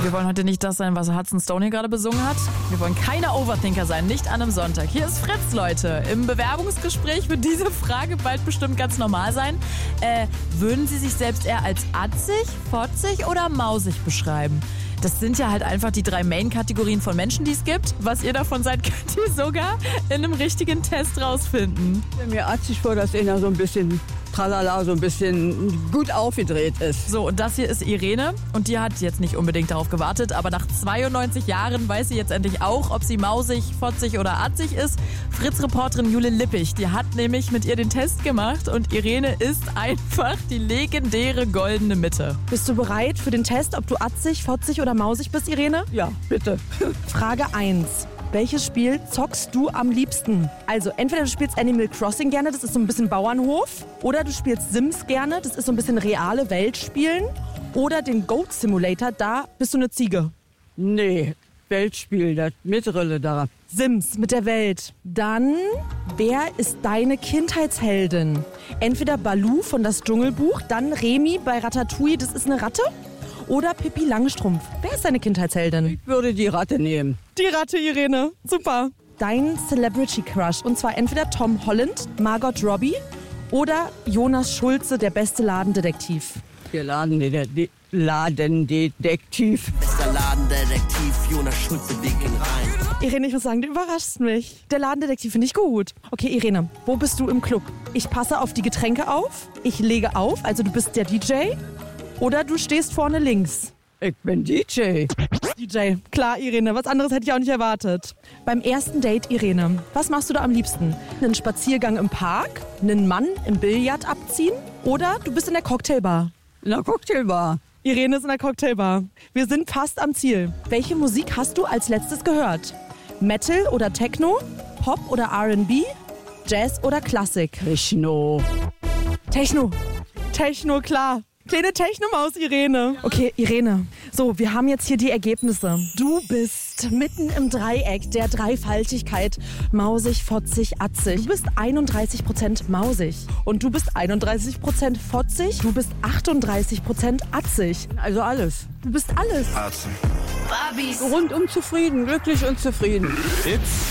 Wir wollen heute nicht das sein, was Hudson Stone hier gerade besungen hat. Wir wollen keine Overthinker sein, nicht an einem Sonntag. Hier ist Fritz, Leute. Im Bewerbungsgespräch wird diese Frage bald bestimmt ganz normal sein. Würden Sie sich selbst eher als atzig, fotzig oder mausig beschreiben? Das sind ja halt einfach die 3 Main-Kategorien von Menschen, die es gibt. Was ihr davon seid, könnt ihr sogar in einem richtigen Test rausfinden. Wenn mir atzig vor, dass einer so ein bisschen tralala, so ein bisschen gut aufgedreht ist. So, und das hier ist Irene. Und die hat jetzt nicht unbedingt darauf gewartet, aber nach 92 Jahren weiß sie jetzt endlich auch, ob sie mausig, fotzig oder atzig ist. Fritz-Reporterin Jule Lippich, die hat nämlich mit ihr den Test gemacht und Irene ist einfach die legendäre goldene Mitte. Bist du bereit für den Test, ob du atzig, fotzig oder mausig bist, Irene? Ja, bitte. Frage 1. Welches Spiel zockst du am liebsten? Also entweder du spielst Animal Crossing gerne, das ist so ein bisschen Bauernhof. Oder du spielst Sims gerne, das ist so ein bisschen reale Welt spielen. Oder den Goat Simulator, da bist du eine Ziege. Nee, Weltspiel, das Mitrille da. Sims mit der Welt. Dann, wer ist deine Kindheitsheldin? Entweder Baloo von Das Dschungelbuch, dann Remy bei Ratatouille, das ist eine Ratte. Oder Pippi Langstrumpf. Wer ist deine Kindheitsheldin? Ich würde die Ratte nehmen. Die Ratte, Irene. Super. Dein Celebrity Crush. Und zwar entweder Tom Holland, Margot Robbie oder Jonas Schulze, der beste Ladendetektiv. Der Ladendetektiv. Bester Ladendetektiv, Jonas Schulze, wir gehen rein. Irene, ich muss sagen, du überraschst mich. Der Ladendetektiv finde ich gut. Okay, Irene, wo bist du im Club? Ich passe auf die Getränke auf. Ich lege auf, also du bist der DJ. Oder du stehst vorne links. Ich bin DJ. DJ, klar, Irene. Was anderes hätte ich auch nicht erwartet. Beim ersten Date, Irene, was machst du da am liebsten? Einen Spaziergang im Park? Einen Mann im Billard abziehen? Oder du bist in der Cocktailbar? In der Cocktailbar. Irene ist in der Cocktailbar. Wir sind fast am Ziel. Welche Musik hast du als letztes gehört? Metal oder Techno? Pop oder R&B? Jazz oder Klassik? Techno. Techno. Techno, klar. Kleine Technomaus, Irene. Okay, Irene. So, wir haben jetzt hier die Ergebnisse. Du bist mitten im Dreieck der Dreifaltigkeit. Mausig, fotzig, atzig. Du bist 31% mausig. Und du bist 31% fotzig. Du bist 38% atzig. Also alles. Du bist alles. Barbie. Rundum zufrieden, glücklich und zufrieden. It's